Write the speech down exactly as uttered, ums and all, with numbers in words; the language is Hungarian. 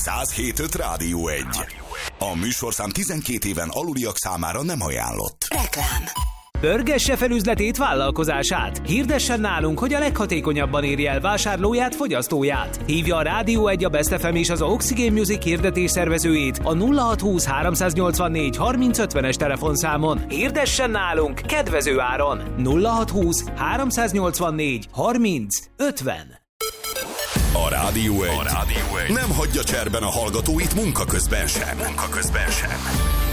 száz hét öt Rádió egy. A műsorszám tizenkét éven aluliak számára nem ajánlott. Reklám. Pörgesse fel üzletét, vállalkozását. Hirdessen nálunk, hogy a leghatékonyabban érje el vásárlóját, fogyasztóját. Hívja a Rádió egy, a Best ef em és az Oxygen Music hirdetés szervezőjét a nulla hat húsz háromszáznyolcvannégy harminc ötvenes telefonszámon. Hirdessen nálunk kedvező áron. nulla hat húsz háromszáznyolcvannégy harminc ötven. A Rádió egy, a Rádió egy nem hagyja cserben a hallgatóit munka közben sem. Munka közben sem.